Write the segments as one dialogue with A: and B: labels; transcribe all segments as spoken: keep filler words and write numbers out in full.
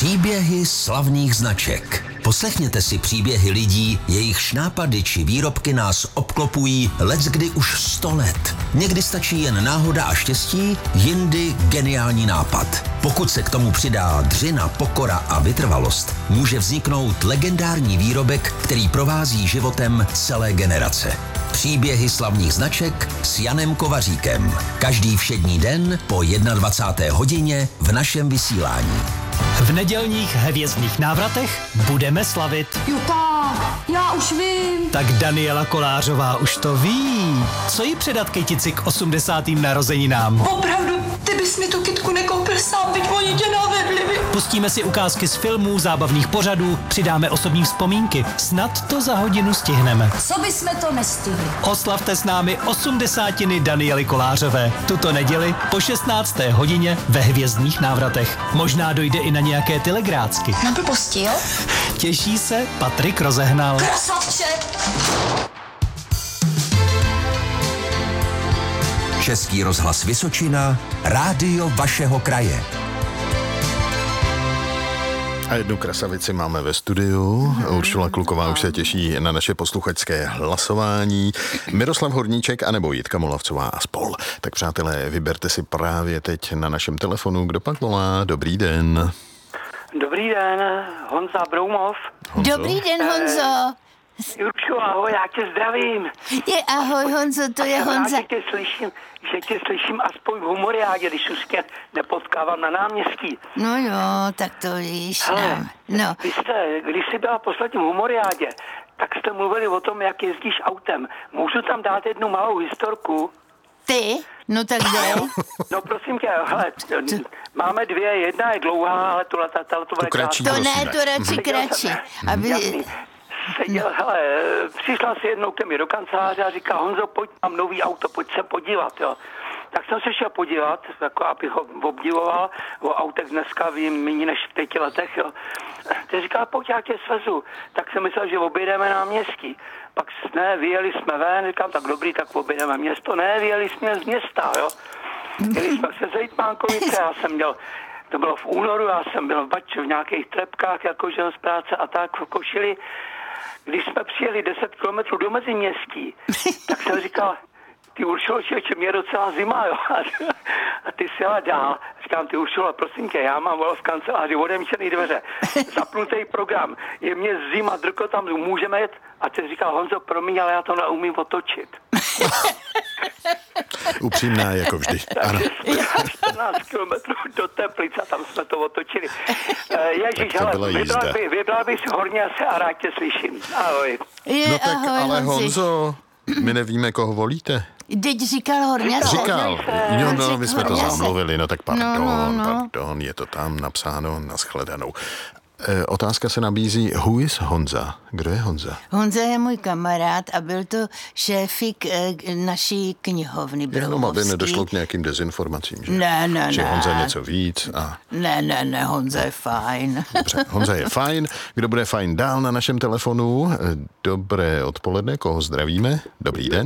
A: Příběhy slavných značek. Poslechněte si příběhy lidí, jejichž nápady či výrobky nás obklopují leckdy už sto let. Někdy stačí jen náhoda a štěstí, jindy geniální nápad. Pokud se k tomu přidá dřina, pokora a vytrvalost, může vzniknout legendární výrobek, který provází životem celé generace. Příběhy slavných značek s Janem Kovaříkem. Každý všední den po dvacáté jedné hodině v našem vysílání.
B: V nedělních hvězdných návratech budeme slavit.
C: Jo tak, já už vím.
B: Tak Daniela Kolářová už to ví. Co jí předat kytici k osmdesátým narozeninám?
C: Opravdu, ty bys mi tu kytku nekoupil sám, byť oni tě navedli.
B: Pustíme si ukázky z filmů, zábavných pořadů, přidáme osobní vzpomínky. Snad to za hodinu stihneme.
C: Co bysme to nestihli?
B: Oslavte s námi osmdesátiny Daniely Kolářové. Tuto neděli po šestnácté hodině ve hvězdných návratech. Možná dojde i na nějaké telegrácky.
C: Na blbosti, jo?
B: Těší se Patrik Rozehnal.
C: Krasavče!
A: Český rozhlas Vysočina, rádio vašeho kraje.
D: A jednu krasavici máme ve studiu. Uršula Kluková už se těší na naše posluchačské hlasování. Miroslav Horníček anebo Jitka Molavcová a spol. Tak přátelé, vyberte si právě teď na našem telefonu, kdo pak volá. Dobrý den.
E: Dobrý den, Honza Broumov.
D: Honzo?
F: Dobrý den, Honzo.
E: Jurčo, ahoj, já tě zdravím.
F: Je ahoj, Honzo, to je Honza.
E: Já že tě slyším, že tě slyším aspoň v humoriádě, když už tě nepotkávám na náměstí.
F: No jo, tak to víš.
E: Hele,
F: no. no.
E: Vy jste, když jsi byla posledním v humoriádě, tak jste mluvili o tom, jak jezdíš autem. Můžu tam dát jednu malou historku?
F: Ty? No tak dej.
E: No prosím tě, hele, máme dvě, jedna je dlouhá, ale tohle to, to, to bude
D: kratší.
F: To
D: Prosím,
F: ne, to radši kratší. Aby...
E: Jasný. Seděl, hele, přišla si jednou ke mně do kanceláře a říká, Honzo, pojď, mám nový auto, pojď se podívat, jo. Tak jsem se šel podívat, jako abych ho obdivoval, o autech dneska vím méně než v pěti letech, jo. Teď říká, pojď, já tě svezu. Tak jsem myslel, že objedeme náměstí. Pak ne, vyjeli jsme ven, říkám, tak dobrý, tak objedeme město. Ne, vyjeli jsme z města, jo. Jeli jsme se Zejtmánkovice, já jsem měl, to bylo v únoru, já jsem byl v Bači v nějakých trepkách, jakože z práce a tak v košili. Když jsme přijeli deset kilometrů do Meziměstí, tak jsem říkal, ty Uršulo, člověče, mě je docela zima, jo. A ty si jela dál. Říkám, ty Uršulo, prosím tě, já mám volat v kanceláři, odemčený dveře, zapnutý program, je mě zima, drko tam, můžeme jet? A ty říkal, Honzo, promiň, ale já to neumím otočit.
D: Upřímná jako vždy. Ano.
E: čtrnáct kilometrů do Teplice, tam jsme to otočili. Ježíš, ale vybral, by, vybral bys hodně se a rád tě slyším. Ahoj.
F: Je,
D: No tak,
F: ahoj,
D: ale
F: Honzi.
D: Honzo, my nevíme, koho volíte.
F: Teď říkal Horňase.
D: Říkal. Jo, no, my jsme to
F: Horňase.
D: zamluvili, no tak pardon,
F: No, no, no.
D: pardon, je to tam napsáno, nashledanou. E, otázka se nabízí, who is Honza? Kdo je Honza?
F: Honza je můj kamarád a byl to šéfik eh, naší knihovny
D: Jenom, aby
F: Broumovský.
D: nedošlo k nějakým dezinformacím, že?
F: Ne, ne,
D: že
F: ne.
D: Honza něco víc a...
F: Ne, ne, ne, Honza je fajn.
D: Dobře, Honza je fajn. Kdo bude fajn dál na našem telefonu? Dobré odpoledne, koho zdravíme? Dobrý den.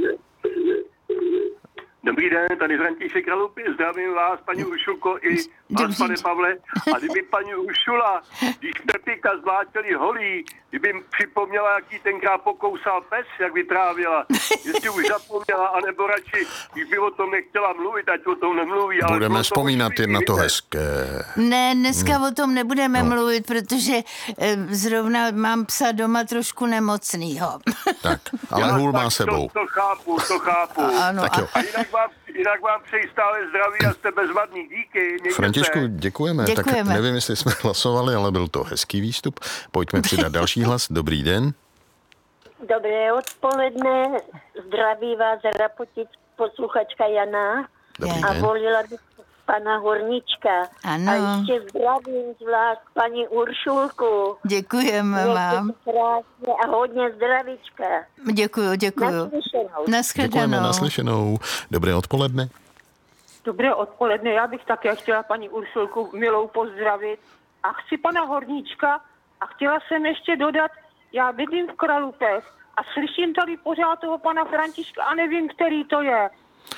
G: Dobrý den, tady František Kralupy, zdravím vás, paní Uršulko, i vás, pane Pavle. A kdyby paní Uršula, když Pepika zvláčeli holí, kdyby jim připomněla, jaký tenkrát pokousal pes, jak vytrávila, jestli už zapomněla, anebo radši, když by o tom nechtěla mluvit, ať o tom nemluví. Ale
D: Budeme vzpomínat jen na to hezké.
F: Ne, dneska hmm. o tom nebudeme
D: No.
F: mluvit, protože eh, zrovna mám psa doma trošku nemocnýho.
D: Tak, ale hůl má sebou.
G: To, to chápu, to chápu.
F: A, ano,
D: Tak jo.
G: A jinak vám, jinak vám přeji stále zdraví a jste bezvadný. Díky. Mějte
D: Františku,
G: se.
D: děkujeme.
F: Děkujeme.
D: Tak nevím, jestli jsme hlasovali, ale byl to hezký výstup. Pojďme přidat další hlas. Dobrý den.
H: Dobré odpoledne, zdraví vás Rapotic, posluchačka Jana.
D: Dobrý
H: A
D: den.
H: volila bych pana Horníčka.
F: Ano.
H: A ještě zdravím zvlášť paní Uršulku.
F: Děkujeme
H: Mějte
F: vám.
H: se krásně a hodně zdravíčka.
F: Děkuju, děkuju.
H: Naslyšenou.
D: Děkujeme,
F: Naschledanou.
D: naslyšenou. Dobré odpoledne.
I: Dobré odpoledne, já bych také chtěla paní Uršulku milou pozdravit a chci pana Horníčka a chtěla jsem ještě dodat, já bydlím v Kralupech a slyším tady pořád toho pana Františka a nevím, který to je.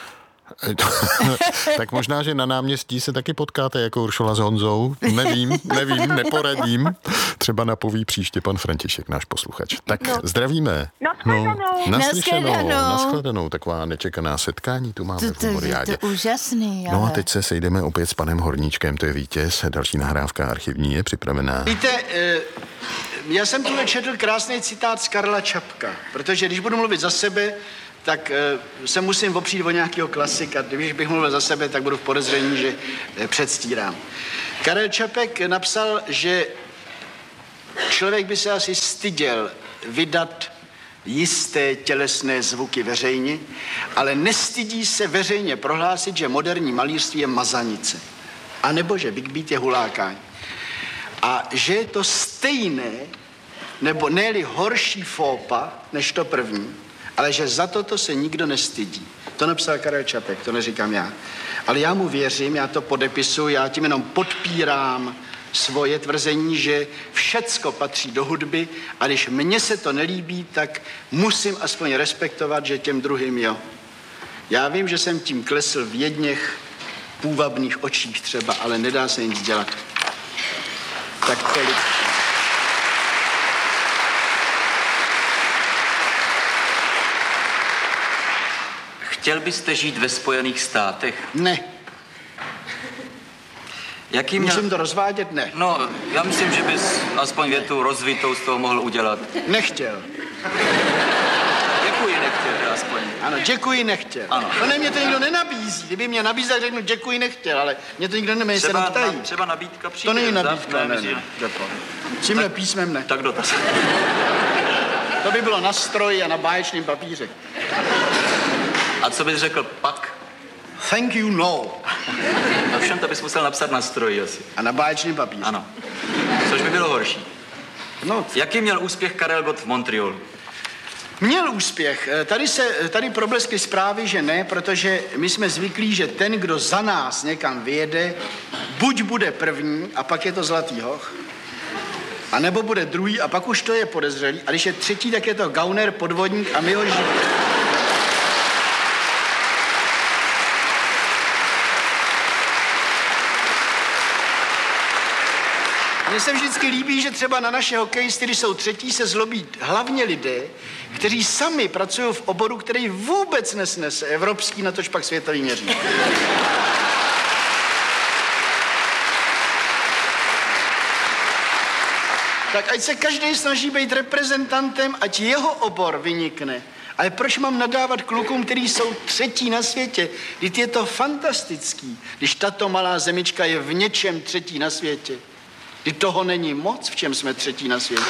D: Tak možná, že na náměstí se taky potkáte jako Uršula s Honzou. Nevím, nevím, neporadím. Třeba napoví příště pan František, náš posluchač. Tak no. Zdravíme.
I: Naschledanou.
D: No, naslyšenou, nashledanou. Taková nečekaná setkání tu máme
F: to, to,
D: v Humoriádě.
F: To je to úžasný. Ale...
D: No a teď se sejdeme opět s panem Horníčkem, to je vítěz. Další nahrávka archivní je připravená.
J: Víte, já jsem tu četl krásný citát z Karla Čapka, protože když budu mluvit za sebe, tak uh, se musím opřít o nějakého klasika. Když bych mluvil za sebe, tak budu v podezření, že uh, předstírám. Karel Čapek napsal, že člověk by se asi styděl vydat jisté tělesné zvuky veřejně, ale nestydí se veřejně prohlásit, že moderní malířství je mazanice. A nebo že Big Beat je hulákání. A že je to stejné, nebo ne-li horší fópa, než to první, ale že za toto se nikdo nestydí. To napsal Karel Čapek, to neříkám já. Ale já mu věřím, já to podepisuji, já tím jenom podpírám svoje tvrzení, že všecko patří do hudby a když mně se to nelíbí, tak musím aspoň respektovat, že těm druhým jo. Já vím, že jsem tím klesl v jedněch půvabných očích třeba, ale nedá se nic dělat. Tak tolik.
K: Chtěl byste žít ve Spojených státech?
J: Ne.
K: Jaký měl...
J: Musím to rozvádět? Ne.
K: No, já myslím, že bys aspoň větu rozvitou z toho mohl udělat.
J: Nechtěl.
K: Děkuji, nechtěl, aspoň.
J: Ano, děkuji, nechtěl.
K: Ano.
J: No ne, mě to nikdo nenabízí. Kdyby mě nabízel, tak řeknu děkuji, nechtěl, ale mě to nikdo nemá, se neptají.
K: Na, třeba nabídka přijde.
J: To není nabídka, ne, ne, ne. Tímhle
K: tak,
J: písmem ne.
K: Tak dotaz.
J: To by bylo na stroji a na báječném papíře.
K: A co bys řekl pak?
J: Thank you, no.
K: No všem to bys musel napsat na stroji asi.
J: A na báječném papíře.
K: Ano. Což by bylo horší.
J: No.
K: Jaký měl úspěch Karel Gott v Montrealu?
J: Měl úspěch. Tady se, tady probleskly zprávy, že ne, protože my jsme zvyklí, že ten, kdo za nás někam vyjede, buď bude první a pak je to zlatý hoch, a nebo bude druhý a pak už to je podezřelý. A když je třetí, tak je to gauner, podvodník a my ho žijeme. Mně se vždycky líbí, že třeba na naše hokejisty, když jsou třetí, se zlobí hlavně lidé, kteří sami pracují v oboru, který vůbec nesnese evropský, natož pak světový měří. Tak ať se každý snaží být reprezentantem, ať jeho obor vynikne. Ale proč mám nadávat klukům, kteří jsou třetí na světě? Vždyť je to fantastický, když tato malá zemička je v něčem třetí na světě. Vždyť toho není moc, v čem jsme třetí na světě.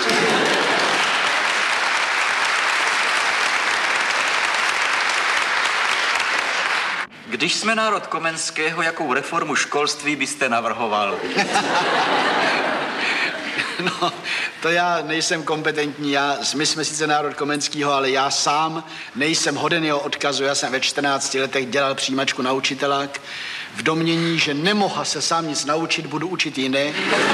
K: Když jsme národ Komenského, jakou reformu školství byste navrhoval?
J: No, to já nejsem kompetentní, já, my jsme sice národ Komenského, ale já sám nejsem hoden jeho odkazu. Já jsem ve čtrnácti letech dělal přijímačku na učitelák v domnění, že nemohl se sám nic naučit, budu učit jiné.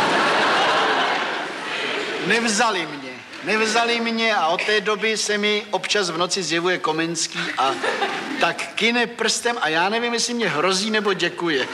J: Nevzali mě, nevzali mě a od té doby se mi občas v noci zjevuje Komenský a tak kyne prstem a já nevím, jestli mě hrozí nebo děkuje.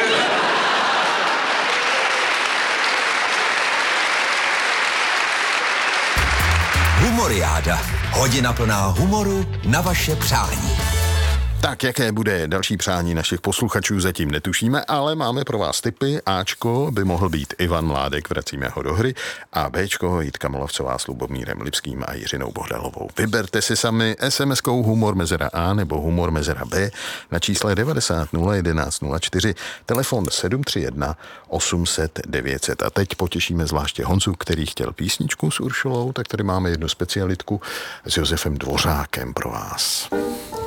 A: Humoriáda. Hodina plná humoru na vaše přání.
D: Tak, jaké bude další přání našich posluchačů, zatím netušíme, ale máme pro vás tipy. Ačko by mohl být Ivan Mládek, vracíme ho do hry, a Bčko Jitka Molavcová s Lubomírem Lipským a Jiřinou Bohdalovou. Vyberte si sami es em eskou humor mezera A nebo humor mezera B na čísle devadesát nula jedenáct nula čtyři, telefon sedm tři jedna osm set devět set. A teď potěšíme zvláště Honzu, který chtěl písničku s Uršulou, tak tady máme jednu specialitku s Josefem Dvořákem pro vás.